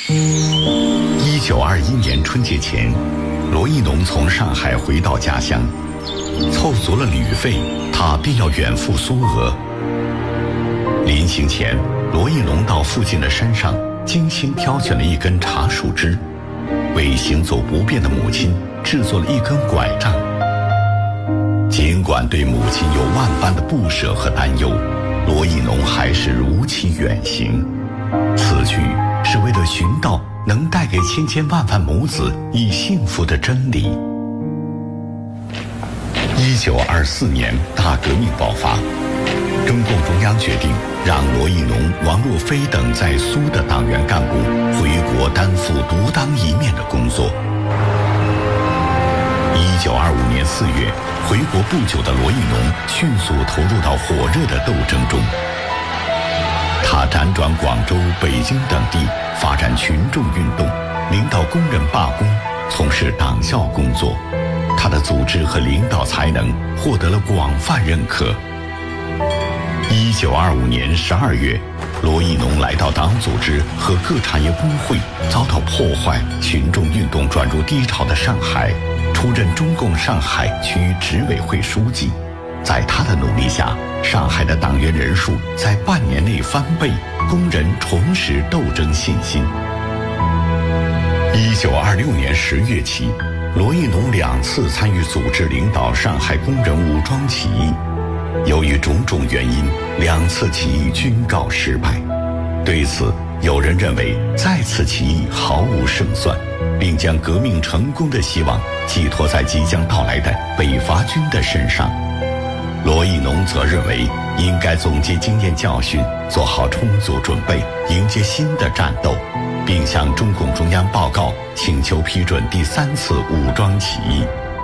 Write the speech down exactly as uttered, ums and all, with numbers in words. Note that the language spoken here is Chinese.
一九二一年春节前，罗亦农从上海回到家乡，凑足了旅费，他便要远赴苏俄。临行前，罗亦农到附近的山上精心挑选了一根茶树枝，为行走不便的母亲制作了一根拐杖。尽管对母亲有万般的不舍和担忧，罗亦农还是如期远行。此去是为了寻到能带给千千万万母子以幸福的真理。一九二四年，大革命爆发，中共中央决定让罗亦农、王若飞等在苏的党员干部回国担负独当一面的工作。一九二五年四月，回国不久的罗亦农迅速投入到火热的斗争中。他辗转广州、北京等地，发展群众运动，领导工人罢工，从事党校工作。他的组织和领导才能获得了广泛认可。一九二五年十二月，罗亦农来到党组织和各产业工会遭到破坏，群众运动转入低潮的上海，出任中共上海区执委会书记。在他的努力下，上海的党员人数在半年内翻倍，工人重拾斗争信心。一九二六年十月起，罗亦农两次参与组织领导上海工人武装起义，由于种种原因，两次起义均告失败。对此，有人认为再次起义毫无胜算，并将革命成功的希望寄托在即将到来的北伐军的身上。罗亦农则认为应该总结经验教训，做好充足准备，迎接新的战斗，并向中共中央报告，请求批准第三次武装起义。